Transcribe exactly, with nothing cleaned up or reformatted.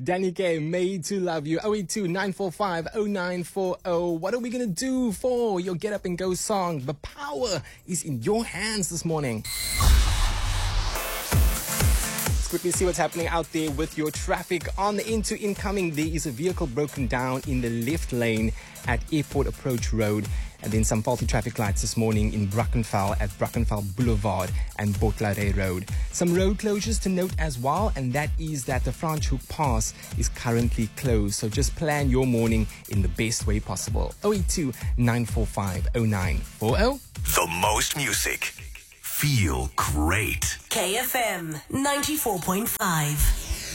Danny K, Made to Love You. oh eight two, nine four five, oh nine four oh. What are we going to do for your Get Up and Go song? The power is in your hands this morning. Let's quickly see what's happening out there with your traffic. On the into incoming, there is a vehicle broken down in the left lane at Airport Approach Road. And then some faulty traffic lights this morning in Brackenfell at Brackenfell Boulevard and Botlare Road. Some road closures to note as well, and that is that the Franschhoek Pass is currently closed. So just plan your morning in the best way possible. oh eight two, nine four five, oh nine four oh. The most music. Feel great. K F M ninety-four point five.